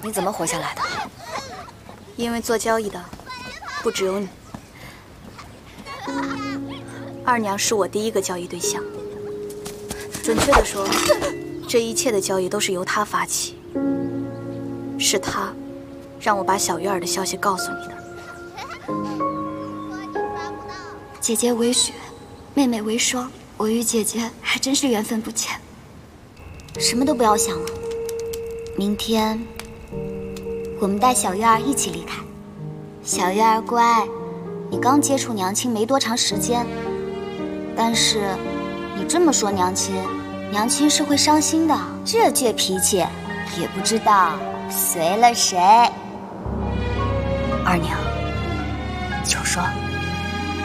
你怎么活下来的？ 因为做交易的不只有你。二娘是我第一个交易对象。准确的说，这一切的交易都是由她发起。是她让我把小鱼儿的消息告诉你的。 姐姐为雪，妹妹为霜，我与姐姐还真是缘分不浅。 什么都不要想了，明天我们带小鱼儿一起离开。小鱼儿乖，你刚接触娘亲没多长时间，但是你这么说娘亲，娘亲是会伤心的。这倔脾气，也不知道随了谁。 二娘，求说。